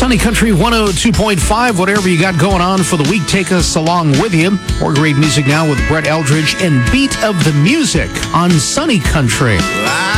Sunny Country 102.5. Whatever you got going on for the week, take us along with you. More great music now with Brett Eldridge and Beat of the Music on Sunny Country.